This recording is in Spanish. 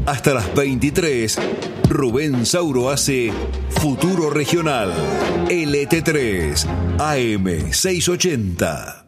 Hasta las 23, Rubén Sauro hace Futuro Regional, LT3, AM 680.